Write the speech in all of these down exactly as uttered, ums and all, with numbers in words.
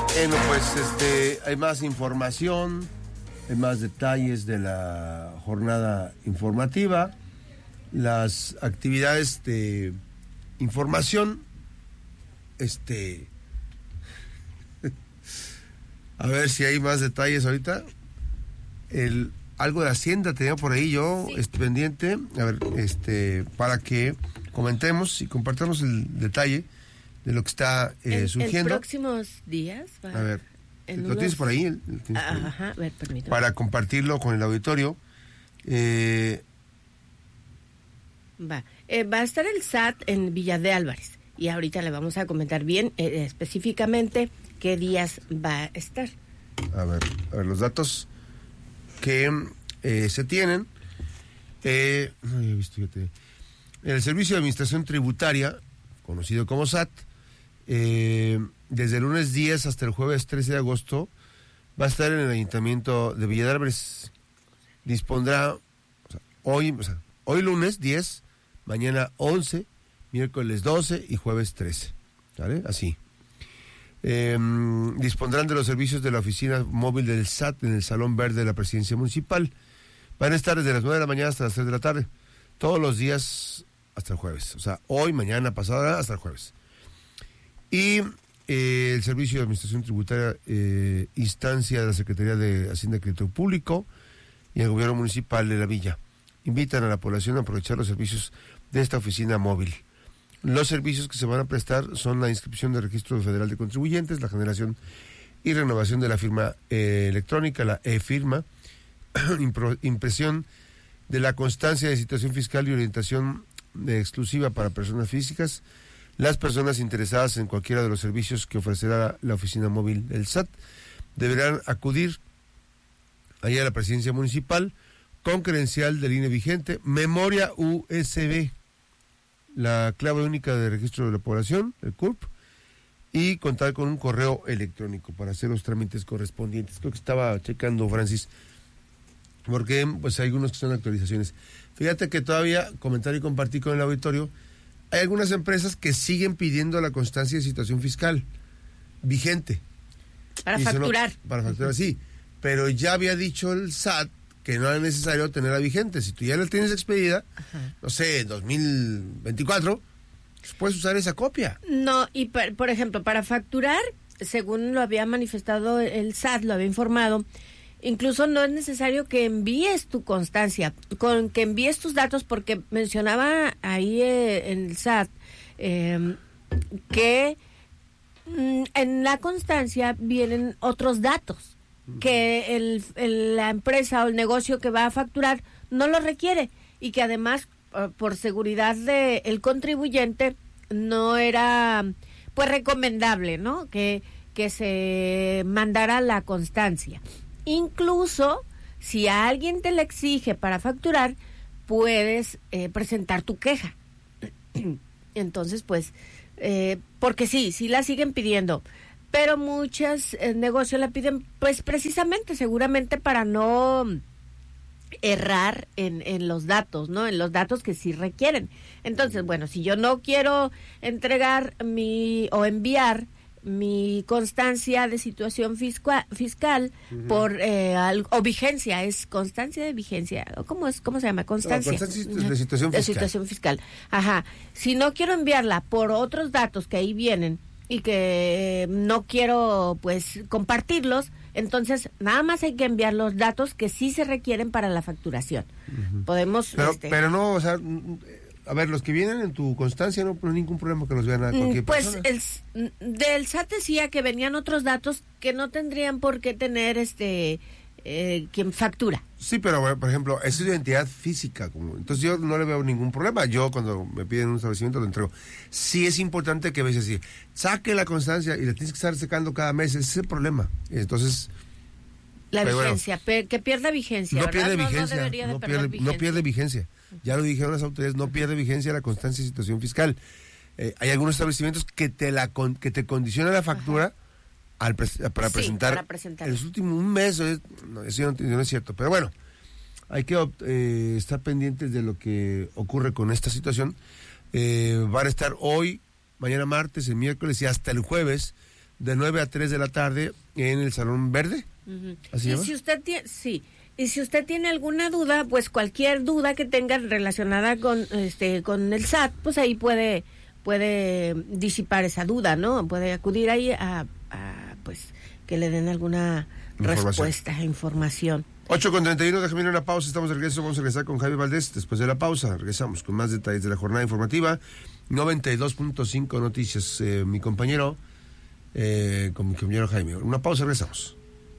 Bueno, pues este, hay más información, hay más detalles de la jornada informativa, las actividades de información, este, a ver si hay más detalles ahorita. El algo de Hacienda tenía por ahí yo sí. este, pendiente, a ver, este, para que comentemos y compartamos el detalle de lo que está eh, en, surgiendo. En próximos días. Va, a ver, ¿lo unos... tienes por ahí? ¿Lo tienes ah, por ahí? Ajá, a ver, permítame. Para compartirlo con el auditorio. Eh... Va, eh, va a estar el S A T en Villa de Álvarez y ahorita le vamos a comentar bien eh, específicamente qué días va a estar. A ver, a ver los datos que eh, se tienen. Eh, no había visto, fíjate. El Servicio de Administración Tributaria, conocido como S A T, eh, desde el lunes diez hasta el jueves trece de agosto, va a estar en el Ayuntamiento de Villa de Álvarez. Dispondrá, o sea, hoy, o sea, hoy lunes diez, mañana once, miércoles doce y jueves trece. ¿Vale? Así. Eh, dispondrán de los servicios de la oficina móvil del S A T en el Salón Verde de la Presidencia Municipal. Van a estar desde las nueve de la mañana hasta las tres de la tarde, todos los días hasta el jueves. O sea, hoy, mañana, pasado, hasta el jueves. Y eh, el Servicio de Administración Tributaria, eh, instancia de la Secretaría de Hacienda y Crédito Público y el Gobierno Municipal de la Villa, invitan a la población a aprovechar los servicios de esta oficina móvil. Los servicios que se van a prestar son la inscripción del Registro Federal de Contribuyentes, la generación y renovación de la firma eh, electrónica, la e-firma, impresión de la constancia de situación fiscal y orientación de exclusiva para personas físicas. Las personas interesadas en cualquiera de los servicios que ofrecerá la oficina móvil del S A T deberán acudir allá a la presidencia municipal con credencial de línea vigente, memoria U S B, la clave única de registro de la población, el C U R P, y contar con un correo electrónico para hacer los trámites correspondientes. Creo que estaba checando, Francis, porque pues hay algunos que son actualizaciones. Fíjate que todavía, comentar y compartir con el auditorio, hay algunas empresas que siguen pidiendo la constancia de situación fiscal vigente. Para y facturar. No, para facturar, sí. Pero ya había dicho el S A T que no es necesario tenerla vigente. Si tú ya la tienes expedida, ajá, no sé, dos mil veinticuatro, pues puedes usar esa copia. No, y por, por ejemplo, para facturar, según lo había manifestado el S A T, lo había informado, incluso no es necesario que envíes tu constancia, con que envíes tus datos, porque mencionaba ahí eh, en el S A T eh, que mm, en la constancia vienen otros datos que el, el, la empresa o el negocio que va a facturar no lo requiere, y que además uh, por seguridad de el contribuyente no era pues recomendable, ¿no? Que, que se mandara la constancia. Incluso si a alguien te la exige para facturar, puedes eh, presentar tu queja. Entonces, pues, eh, porque sí, sí la siguen pidiendo, pero muchos eh, negocios la piden, pues precisamente, seguramente para no errar en, en los datos, ¿no? En los datos que sí requieren. Entonces, bueno, si yo no quiero entregar mi o enviar mi constancia de situación fiscal, fiscal uh-huh, por eh, al, o vigencia, es constancia de vigencia, ¿cómo es? ¿Cómo se llama? Constancia, no, constancia de situación de fiscal. situación fiscal. Ajá. Si no quiero enviarla por otros datos que ahí vienen y que no quiero pues compartirlos, entonces nada más hay que enviar los datos que sí se requieren para la facturación. Uh-huh. Podemos pero, este, pero no, o sea, a ver, los que vienen en tu constancia no hay ningún problema que los vean a cualquier pues persona. Pues del S A T decía que venían otros datos que no tendrían por qué tener este eh, quien factura. Sí, pero bueno, por ejemplo, es identidad física, como, entonces yo no le veo ningún problema. Yo cuando me piden un establecimiento lo entrego. Sí es importante que a veces sí, saque la constancia y la tienes que estar sacando cada mes, ese es el problema. Entonces la vigencia, bueno, que pierda vigencia. No ¿verdad? pierde no, vigencia, no, debería de no, perder pierde, vigencia. no pierde vigencia. Ya lo dijeron las autoridades, no pierde vigencia la constancia de situación fiscal. Eh, hay algunos establecimientos que te la con, que te condicionan la factura al pres, para, sí, presentar para presentar en los últimos un mes. Es, no, eso no, no es cierto, pero bueno, hay que eh, estar pendientes de lo que ocurre con esta situación. Eh, van a estar hoy, mañana martes, el miércoles y hasta el jueves de nueve a tres de la tarde en el Salón Verde. Uh-huh. ¿Así y llama? si usted tiene, sí, y si usted tiene alguna duda, pues cualquier duda que tenga relacionada con este con el S A T, pues ahí puede puede disipar esa duda, ¿no? Puede acudir ahí a, a pues que le den alguna Información. respuesta, información. ocho con treinta y uno, déjame ir a una pausa, estamos de regreso, vamos a regresar con Javi Valdés. Después de la pausa, regresamos con más detalles de la jornada informativa. noventa y dos punto cinco Noticias, eh, mi compañero, eh, con mi compañero Jaime. Una pausa, regresamos.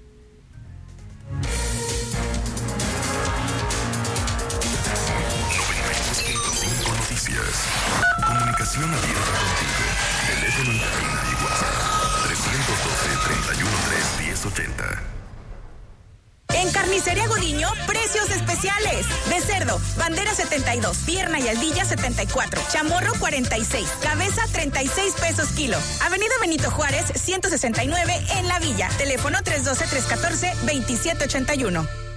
Noticias. Comunicación abierta contigo. Teléfono en cabina y WhatsApp. trescientos doce, treinta y uno, tres, diez ochenta. En Carnicería Gudiño, precios especiales. De cerdo, bandera setenta y dos, pierna y aldilla setenta y cuatro, chamorro cuarenta y seis, cabeza treinta y seis pesos kilo. Avenida Benito Juárez, ciento sesenta y nueve en La Villa. Teléfono tres uno dos, tres uno cuatro, dos siete ocho uno.